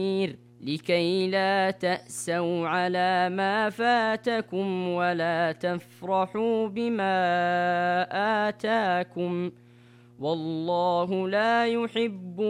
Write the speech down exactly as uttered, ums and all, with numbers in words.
لكي لا تأسوا على ما فاتكم ولا تفرحوا بما آتاكم والله لا يحب